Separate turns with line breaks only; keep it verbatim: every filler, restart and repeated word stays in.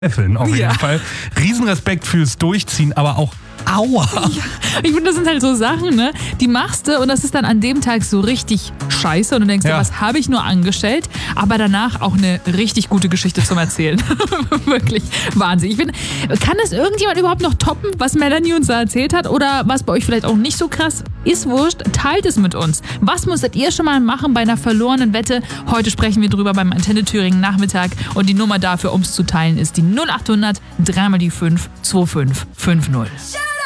Auf jeden
Ja.
Fall. Riesenrespekt fürs Durchziehen, aber auch aua.
Ja, ich finde, das sind halt so Sachen, ne? Die machst du und das ist dann an dem Tag so richtig scheiße und du denkst
Ja.
dir, was habe ich nur angestellt? Aber danach auch eine richtig gute Geschichte zum Erzählen. Wirklich Wahnsinn. Ich finde, kann das irgendjemand überhaupt noch toppen, was Melanie uns da erzählt hat? Oder was bei euch vielleicht auch nicht so krass ist? Wurscht, teilt es mit uns. Was musstet ihr schon mal machen bei einer verlorenen Wette? Heute sprechen wir drüber beim Antenne Thüringen Nachmittag und die Nummer dafür, um es zu teilen, ist die null acht hundert drei mal die fünf zwei fünf fünf null.